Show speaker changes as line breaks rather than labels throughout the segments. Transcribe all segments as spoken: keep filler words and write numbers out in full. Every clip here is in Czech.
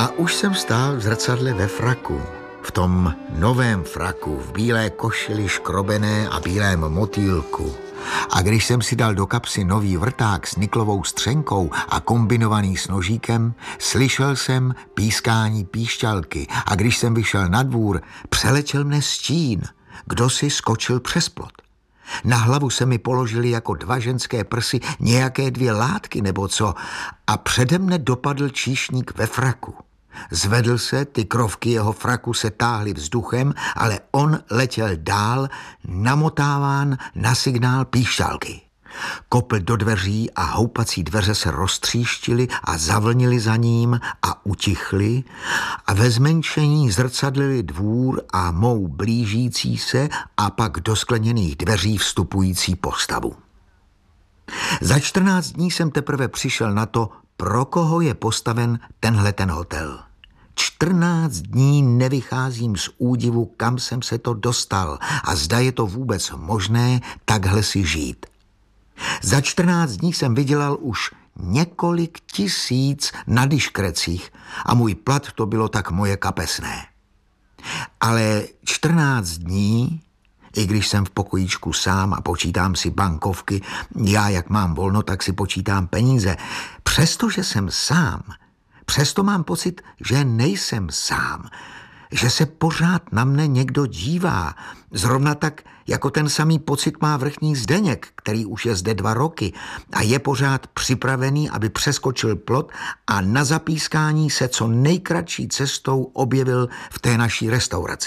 A už jsem stál v zrcadle ve fraku. V tom novém fraku, v bílé košili škrobené a bílém motýlku. A když jsem si dal do kapsy nový vrták s niklovou střenkou a kombinovaný s nožíkem, slyšel jsem pískání píšťalky a když jsem vyšel na dvůr, přeletěl mne stín. Kdo si skočil přes plot. Na hlavu se mi položili jako dva ženské prsy nějaké dvě látky nebo co a přede mne dopadl číšník ve fraku. Zvedl se, ty krovky jeho fraku se táhly vzduchem, ale on letěl dál, namotáván na signál píšťalky. Kopl do dveří a houpací dveře se roztříštily a zavlnily za ním a utichly a ve zmenšení zrcadlili dvůr a mou blížící se a pak do skleněných dveří vstupující postavu. Za čtrnáct dní jsem teprve přišel na to, pro koho je postaven tenhle ten hotel. čtrnáct dní nevycházím z údivu, kam jsem se to dostal a zda je to vůbec možné takhle si žít. Za čtrnáct dní jsem vydělal už několik tisíc na diškrecích a můj plat to bylo tak moje kapesné. Ale čtrnáct dní, i když jsem v pokojíčku sám a počítám si bankovky, já jak mám volno, tak si počítám peníze. Přestože jsem sám, přesto mám pocit, že nejsem sám, že se pořád na mne někdo dívá. Zrovna tak, jako ten samý pocit má vrchní Zdeněk, který už je zde dva roky a je pořád připravený, aby přeskočil plot a na zapískání se co nejkratší cestou objevil v té naší restauraci.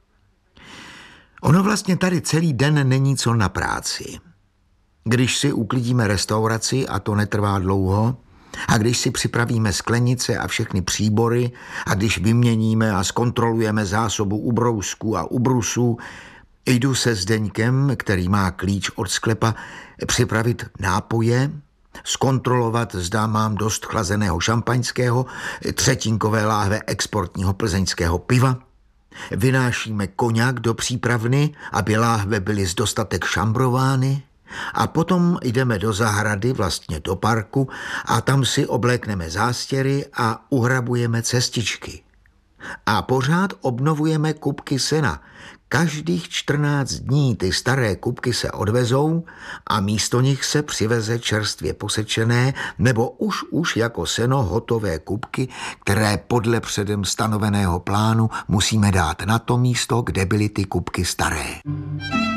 Ono vlastně tady celý den není co na práci. Když si uklidíme restauraci, a to netrvá dlouho, a když si připravíme sklenice a všechny příbory, a když vyměníme a zkontrolujeme zásobu ubrousků a ubrusů, jdu se Zdeňkem, který má klíč od sklepa, připravit nápoje, zkontrolovat, zda mám dost chlazeného šampaňského, třetinkové láhve exportního plzeňského piva. Vynášíme koňak do přípravny, aby láhve byly z dostatek šambrovány. A potom jdeme do zahrady, vlastně do parku, a tam si oblékneme zástěry a uhrabujeme cestičky. A pořád obnovujeme kupky sena. Každých čtrnáct dní ty staré kupky se odvezou a místo nich se přiveze čerstvě posečené nebo už už jako seno hotové kupky, které podle předem stanoveného plánu musíme dát na to místo, kde byly ty kupky staré.